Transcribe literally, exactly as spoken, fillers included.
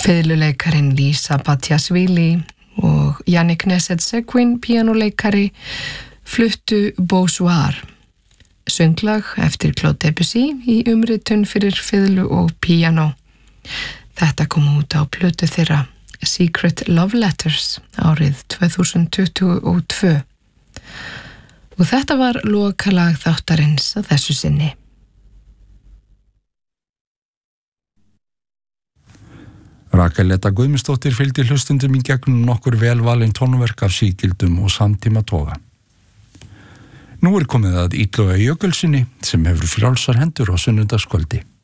Fiðluleikarin Lisa Batiashvili og Yannick Nesset-Seguin, píanóleikari, fluttu Beausoir, sönglag eftir Claude Debussy í umritun fyrir fiðlu og píanó. Þetta kom út á plötu þeirra Secret Love Letters árið tvö þúsund tuttugu og tvö. Og þetta var lokalag þáttarins að þessu sinni. Rakel Edda Guðmundsdóttir fylgdi hlustundum í gegnum nokkur velvalin tónverk af sígildum og samtíma toga. Nú er komið að Illuga Jökulssyni sem hefur frjálsar hendur á sunnudagskvöldi.